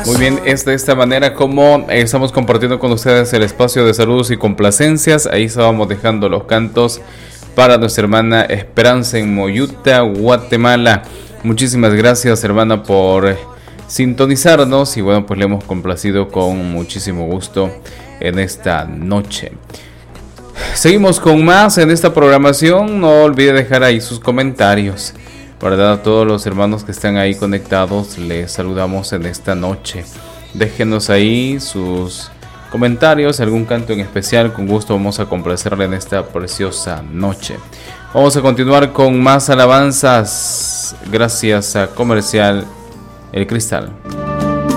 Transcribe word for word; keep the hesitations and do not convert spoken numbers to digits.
Muy bien, es de esta manera como estamos compartiendo con ustedes el espacio de saludos y complacencias. Ahí estábamos dejando los cantos para nuestra hermana Esperanza en Moyuta, Guatemala. Muchísimas gracias, hermana, por sintonizarnos y bueno, pues le hemos complacido con muchísimo gusto en esta noche. Seguimos con más en esta programación. No olvide dejar ahí sus comentarios. ¿Verdad? A todos los hermanos que están ahí conectados, les saludamos en esta noche. Déjenos ahí sus comentarios, algún canto en especial, con gusto vamos a complacerle en esta preciosa noche. Vamos a continuar con más alabanzas gracias a Comercial El Cristal.